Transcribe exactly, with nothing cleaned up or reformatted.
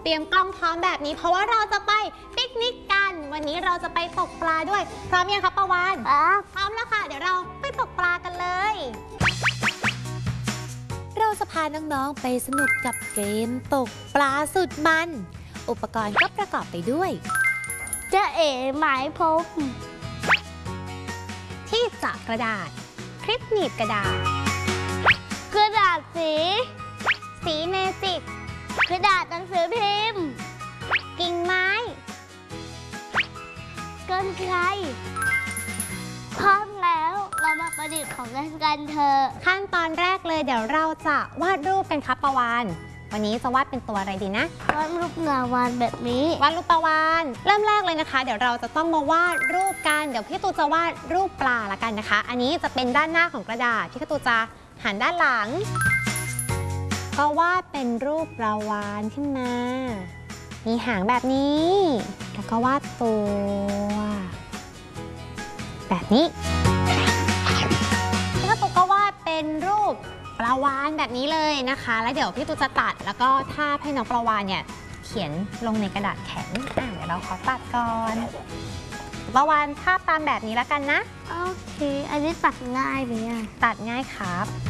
รียมกล้องพร้อมแบบนี้เพราะว่าเราจะไปปิกนิกกันวันนี้เราจะไปตกปลาด้วยพร้อมยังคะปาวานพร้อมแล้วค่ะเดี๋ยวเราไปตกปลากันเลยเราจะพาน้องๆไปสนุกกับเกมตกปลาสุดมันอุปกรณ์ก็ประกอบไปด้วยเจ๊เอ๋หมายพบที่จับกระดาษคลิปหนีบกระดาษกระดาษสีสีเมจิกกระดาษหนังสือพิมพ์กิ่งไม้กรรไกรพร้อมแล้วเรามาประดิษฐ์ของเล่นกันเถอะขั้นตอนแรกเลยเดี๋ยวเราจะวาดรูปกันครับปาวานวันนี้จะวาดเป็นตัวอะไรดีนะวาดรูปงาวานแบบนี้วาดรูปปาวานเริ่มแรกเลยนะคะเดี๋ยวเราจะต้องมาวาดรูปกันเดี๋ยวพี่ตูจะวาดรูปปลาละกันนะคะอันนี้จะเป็นด้านหน้าของกระดาษพี่ตูจะหันด้านหลังก็วาดเป็นรูปปลาวานขึ้นมามีหางแบบนี้แล้วก็วาดตัวแบบนี้พี่ตูก็วาดเป็นรูปปลาวานแบบนี้เลยนะคะแล้วเดี๋ยวพี่ตูจะตัดแล้วก็ทาบให้น้องปลาวานเนี่ยเขียนลงในกระดาษแข็งอ่ะเดี๋ยวเราขอตัดก่อนปลาวานทาบตามแบบนี้แล้วกันนะโอเคอันนี้ตัดง่ายไหมอ่ะตัดง่ายครับ